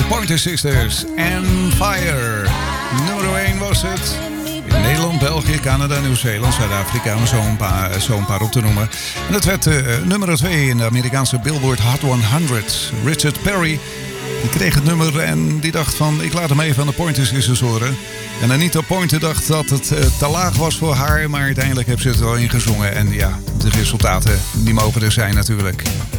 Pointer Sisters en Fire. Nummer 1 was het. In Nederland, België, Canada, Nieuw-Zeeland, Zuid-Afrika, om zo een paar op te noemen. En dat werd nummer 2 in de Amerikaanse Billboard Hot 100. Richard Perry, die kreeg het nummer en die dacht van, ik laat hem even aan de Pointer Sisters horen. En Anita Pointer dacht dat het te laag was voor haar, maar uiteindelijk heeft ze het wel ingezongen. En ja, de resultaten, die mogen er zijn natuurlijk.